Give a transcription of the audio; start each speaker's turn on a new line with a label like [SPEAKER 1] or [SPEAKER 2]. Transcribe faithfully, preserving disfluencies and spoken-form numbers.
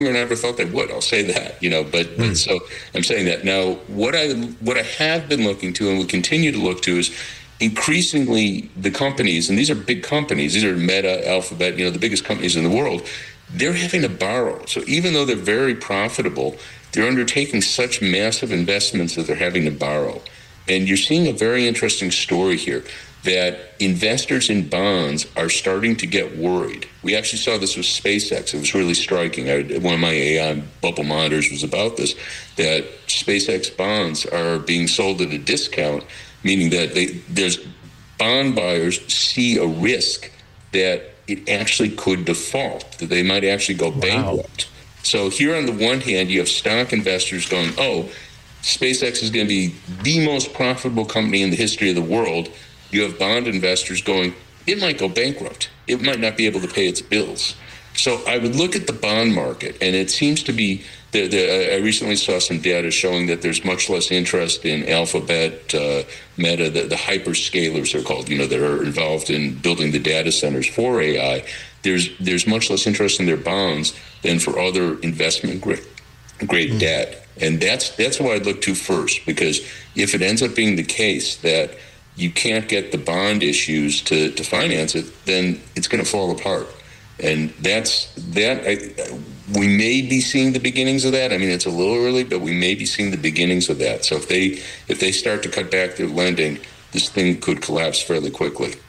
[SPEAKER 1] I never thought they would. I'll say that, you know. But, but so I'm saying that now. What I what I have been looking to and will continue to look to is increasingly the companies, and these are big companies. These are Meta, Alphabet, you know, the biggest companies in the world. They're having to borrow. So even though they're very profitable, they're undertaking such massive investments that they're having to borrow. And you're seeing a very interesting story here, that investors in bonds are starting to get worried. We actually saw this with SpaceX. It was really striking. I, one of my A I bubble monitors was about this, that SpaceX bonds are being sold at a discount, meaning that they, there's bond buyers see a risk that it actually could default, that they might actually go bankrupt. Wow. So here on the one hand, you have stock investors going, oh, SpaceX is going to be the most profitable company in the history of the world. You have bond investors going, it might go bankrupt. It might not be able to pay its bills. So I would look at the bond market, and it seems to be, the, the, I recently saw some data showing that there's much less interest in Alphabet, uh, Meta, the, the hyperscalers they're called, you know, that are involved in building the data centers for A I. There's there's much less interest in their bonds than for other investment grade, grade mm. debt. And that's, that's what I'd look to first, because if it ends up being the case that you can't get the bond issues to, to finance it, then it's going to fall apart. And that's that. I, we may be seeing the beginnings of that. I mean, it's a little early, but we may be seeing the beginnings of that. So if they if they start to cut back their lending, this thing could collapse fairly quickly.